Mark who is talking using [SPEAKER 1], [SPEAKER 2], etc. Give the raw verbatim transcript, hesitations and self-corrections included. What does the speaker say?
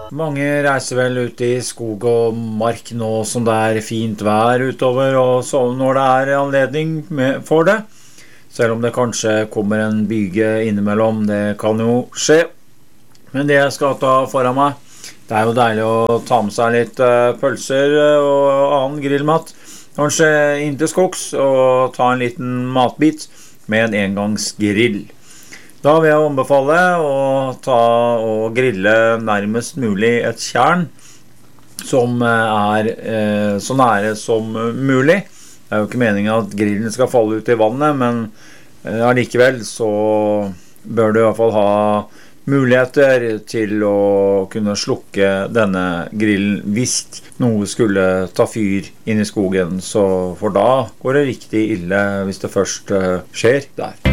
[SPEAKER 1] Mange reiser vel ut i skog og mark nå som det er fint vær utover, og så når det er anledning med, for det. Selv om det kanskje kommer en byge innimellom, det kan jo skje. Men det jeg skal ta foran meg, det er jo deilig å ta med seg litt uh, pølser og annen grillmat. Kanskje inn til skogs og ta en liten matbit med en engangsgrill. Da vil jeg anbefale å ta og grille nærmest mulig et tjern som er eh, så nære som mulig. Det er jo ikke meningen at grillen skal falle ut i vannet, men eh, allikevel så bør du i hvert fall ha muligheter til å kunne slukke denne grillen hvis noe skulle ta fyr inn i skogen. Så for da går det riktig ille hvis det først eh, skjer der.